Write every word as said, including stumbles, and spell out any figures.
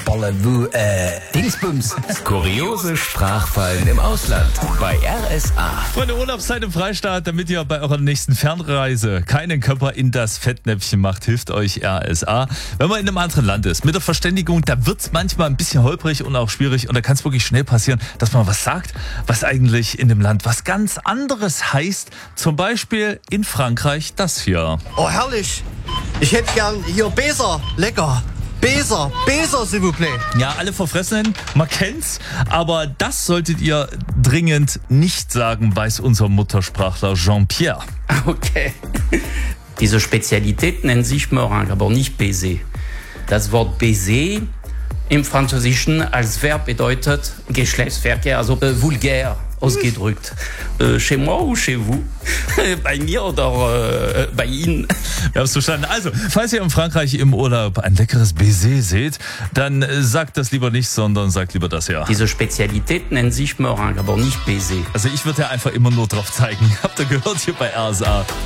Parlez-vous, äh, Dingsbums. Kuriose Sprachfallen im Ausland bei R S A. Freunde, Urlaubszeit im Freistaat, damit ihr bei eurer nächsten Fernreise keinen Körper in das Fettnäpfchen macht, hilft euch R S A. Wenn man in einem anderen Land ist, mit der Verständigung, da wird's manchmal ein bisschen holprig und auch schwierig und da kann es wirklich schnell passieren, dass man was sagt, was eigentlich in dem Land was ganz anderes heißt. Zum Beispiel in Frankreich das hier. Oh, herrlich. Ich hätte gern hier Beser. Lecker. Beser. Beser, s'il vous plaît. Ja, alle Verfressenen, man kennt's, aber das solltet ihr dringend nicht sagen, weiß unser Muttersprachler Jean-Pierre. Okay. Diese Spezialität nennt sich Meringue, aber nicht Baiser. Das Wort Baiser im Französischen als Verb bedeutet Geschlechtsverkehr, also äh, vulgär ausgedrückt. Äh, chez moi ou chez vous? Bei mir oder äh, bei Ihnen? Wir haben es verstanden. Also, falls ihr in Frankreich im Urlaub ein leckeres Baiser seht, dann äh, sagt das lieber nicht, sondern sagt lieber das ja. Diese Spezialität nennt sich Meringue, aber nicht Baiser. Also ich würde ja einfach immer nur drauf zeigen. Habt ihr gehört hier bei R S A.